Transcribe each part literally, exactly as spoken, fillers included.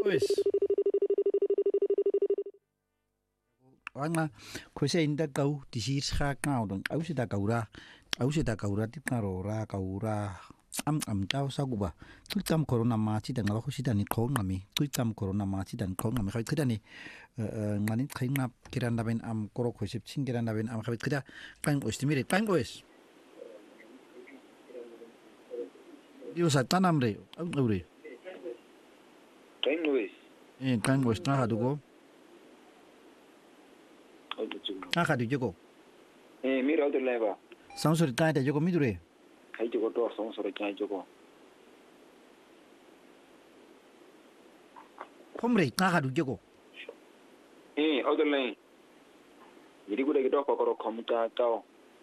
Pues. Anga kwese inda kau disir kha kau dong au sida kaura au sida kaura tit karora kaura am am tau saguba tutam corona ma chi dang ba khusida ni khong ngami tutam corona ma chi dan khong ngami khai khida ni ngani khainga kiran daben am koro khosip chingiran daben am khabit khida kang ostimire kang os dio sa tanam re au ure kang os eh kang os na hadugo Aka di jogo. Eh, mira otro leva. Sansori tai da jogo midure. Kai jogo to sansori kai jogo. Pomre ka du jogo. Eh, otro le. Miri gure ke to ko ko komuta tao.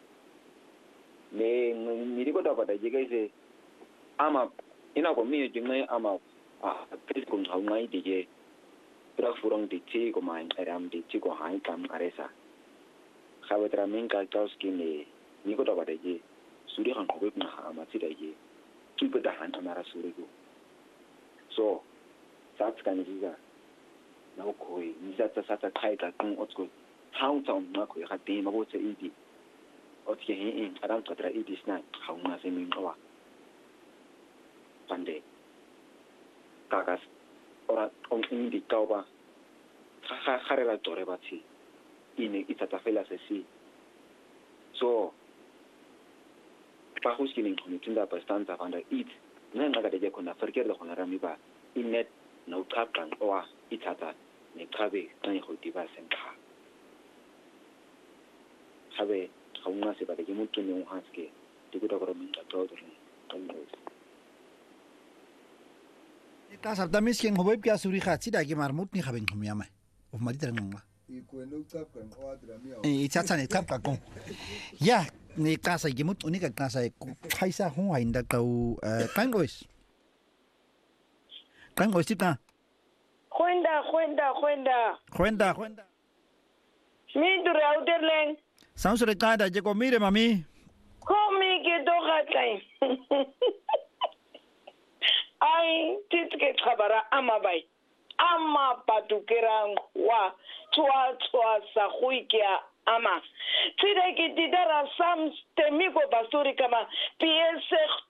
Ne miri ko da pada jega ise. Ama ina ko mi jingai ama ah kris kun hau ngai de je. Pra furong de chi ko mai ram de chi ko hai kam aresa. Khawetra min ka taus kini ni ko da pada je. Suri kan ko na ama ti da je. Ki ko da han amara suri ko. So, sats kan jiga. Na ko ni sats sats kai ka kun otko. Hang tong na ko ya de ma bo che idi. Otke hin in aram ka tra idi sna hang na se min ko. Pande. Kakas ora on indi kauba. Ha ha la tore bati. Ine itata fela se si. So, Pahus kini kuni tunda bastante panda it. Nang agak dia kena pergi dah kena rami ba. Inet na utapkan oa itata ne kabe nang yang hoti ba sengkah. Kabe kau ngasih pada jemut tu ni orang sikit. Tiga dah kalau minta tahu tu ni. Ka sabda miskin hobai pya suri kha chi da gi marmut ni khabeng khumya mai. Of mari terang ma. Eh chacha ne tap ka kon. Ya ni casa gemut unika casa kaisa ho ainda kau kangois. Kangois tika. Juenda, juenda, juenda. Juenda, juenda. Mi dure auterlen. Sansure kada jego mire mami. Komi ke doga kai. Ai, titke khabara ama bai. Ama patukerang wa tua tua sa huikia ama. Tira ki tidara sam temiko basuri kama piese